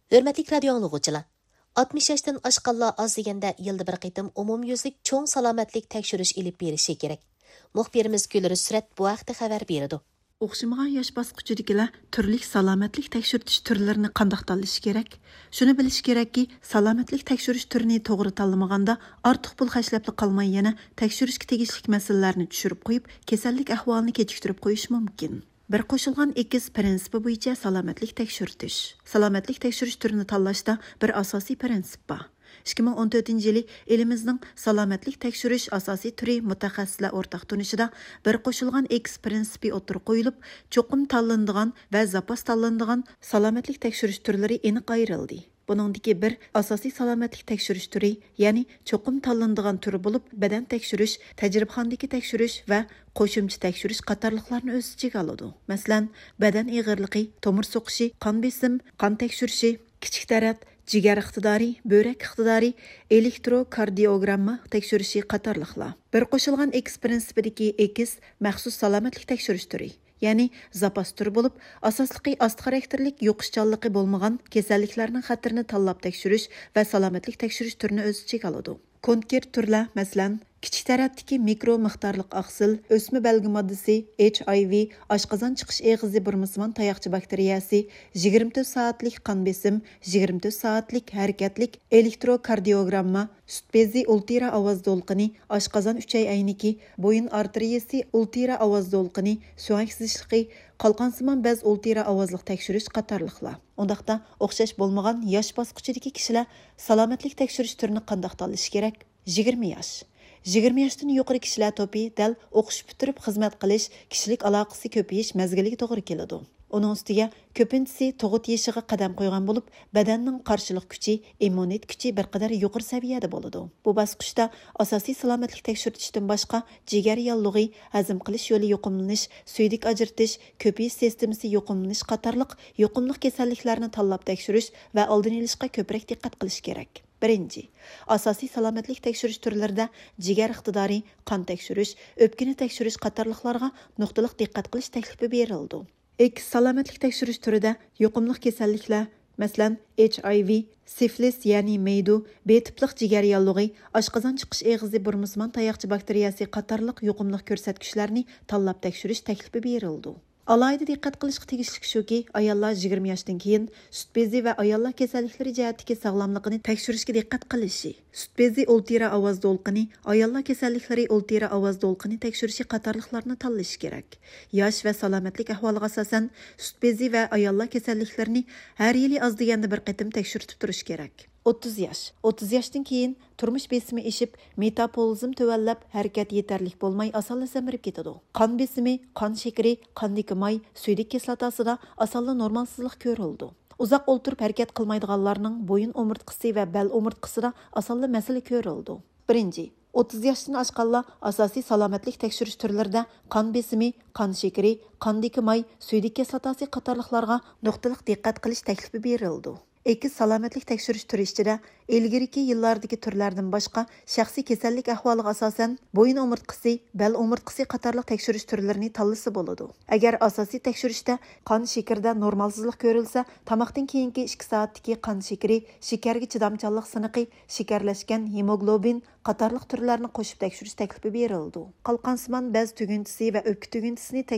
Hürmetlik radio anlıqçılar. 60 yaşdan aşqanlar az degende yılda bir qitim umumyüzlik çoğ salametlik tekşürüş ilip berişi gerek. Muxbirimiz Gülür Süret bu haqda xabar berdi. O'xshamagan yosh bosqichidagilar turli salomatlik tekshirtish turlarini qanday tanlash kerak? Shuni bilish kerakki, salomatlik tekshirish turini to'g'ri tanlamaganda ortiq pul xashlab qolmay yana tekshirishga tegishli masalalarni tushirib qo'yib, kasallik ahvolini kechiktirib qo'yish mumkin. Bir qo'shilgan ekiz prinsipi bo'yicha salomatlik tekshirtish. Salomatlik tekshirish turini tanlashda bir asosiy prinsip bor. 2014 yılı elimizning salomatlik tekshirish asosiy turi mutaxassislar o'rtaq tunishida bir qo'shilgan X prinsipi o'tirib qo'yilib, cho'qim tanlanadigan va zapas tanlanadigan salomatlik tekshirish turlari aniq ayrildi. Buningdagi bir asosiy salomatlik tekshirish turi, ya'ni cho'qim tanlanadigan turi bo'lib, badan tekshirish, tajribaxonadagi tekshirish va qo'shimcha tekshirish qatorliqlarni o'z ichiga oladi. Masalan, badan ig'irligi, tomir so'qishi, qon besim, qon tekshirishi, kichik tarat, jigar iqtidori, böbrek iqtidori, elektrokardiogramma tekshirishi qatorliqlar. Bir qo'shilgan X prinsipidagi X maxsus salomatlik tekshirish turi, ya'ni zapas turi bo'lib, asosligi ast xarakterlik yo'qishchanligi bo'lmagan kasalliklarning xatirini tanlab tekshirish va salomatlik tekshirish turini o'z ichiga oladi. Konkret turlar, masalan, kichik taratdagi mikro miqdorliq oqsil, o'sma belgi moddasi, HIV, oshqozon chiqish eg'izi burmasmon tayoqcha bakteriyasi, 24 soatlik qon besim, 24 soatlik harakatlik elektrokardiogramma, sut bezi ultra ovoz to'lqini, oshqozon uchay ayniki, bo'yin arteriyasi ultra ovoz to'lqini, so'ngak sizishligi, qalqonsimon bez ultra ovozliq tekshirish qatorliqlar. Undaqda o'xshash bo'lmagan yosh bosqichidagi kishilar salomatlik tekshirish turini qanday tanlash kerak? 20 yosh. 20 yoshdan yuqori kishilar to'pi dal o'qish bitirib xizmat qilish, kishilik aloqasi ko'payish mazgiliga to'g'ri keladi. Uning ustiga ko'pinchisi tug'ut yoshiga qadam qo'ygan bo'lib, badanning qarshilik kuchi, immunitet kuchi bir qadar yuqori saviyada bo'ladi. Bu bosqichda asosiy salomatlik tekshirishdan boshqa jigar yallig'i, hazm qilish yo'li yuqumlanish, suydik ajratish, ko'payish sistemasi yuqumlanish qatorliq yuqumli kasalliklarni tanlab tekshirish va oldini olishga ko'proq diqqat qilish kerak. Birinchi, asosiy salomatlik tekshirish turlarida jigar iqtidori, qon tekshirish, o'pkani tekshirish qatorliqlarga nuqtaliq diqqat qilish taklifi berildi. X salomatlik tekshirish turida yuqumli kasalliklar, masalan, HIV, siflis ya'ni maydu, B tipliq jigar yallig'i, oshqozon chiqish eg'izi burmasmon tayoqcha bakteriyasi qatorliq yuqumli ko'rsatkichlarni tanlab tekshirish taklifi berildi. Alayda diqqat qilishga tegishli shuki, ayollar 20 yoshdan keyin sut bezi va ayollar kasalliklari jihatdagi sog'lomligini tekshirishga diqqat qilishi, sut bezi ultra ovoz to'lqini, ayollar kasalliklari ultra ovoz to'lqini tekshirishi qatorliqlarni tanlash kerak. Yosh va salomatlik ahvoliga asosan sut bezi va ayollar kasalliklarini har yili oz deganda bir qatim tekshirib turish kerak. 30 yosh. 30 yoshdan keyin turmush besimi eshib, metabolizm tuvallab, harakat yetarlik bo'lmay osonla samirib ketadi. Qon besimi, qon shakari, qondagi may, suydik kislotasida osonla normalsizlik ko'rildi. Uzoq o'ltirib harakat qilmaydiganlarning bo'yin o'mirtqisi va bel o'mirtqisida osonla masala ko'rildi. Birinchi, 30 yoshdan oshganlar asosiy salomatlik tekshirish turlarida qon besimi, qon shakari, qondagi may, suydik kislotasi qatorliqlarga nuqtaliq diqqat qilish taklifi berildi. Ekiz salomatlik tekshirish turi ichida ilgiriki yillardagi turlardan boshqa shaxsiy kasallik ahvoliga asosan bo'yin o'mirtqisi, bel o'mirtqisi qatorliq tekshirish turlarini tanlasa bo'ladi. Agar asosiy tekshirishda qon shakarida normalsizlik ko'rilsa, tomoqdan keyingi 2 soatdagi qon shakari, shakarga chidamchanlik siniqi, shakarlashgan hemoglobin qatorliq turlarni qo'shib tekshirish taklifi berildi. Qalqonsimon bez tugintisi va o'pka tugintisini